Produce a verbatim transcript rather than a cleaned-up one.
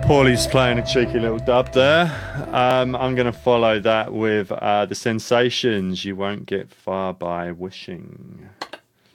Paulie's playing a cheeky little dub there. Um, I'm going to follow that with uh, The Sensations, You Won't Get Far by Wishing.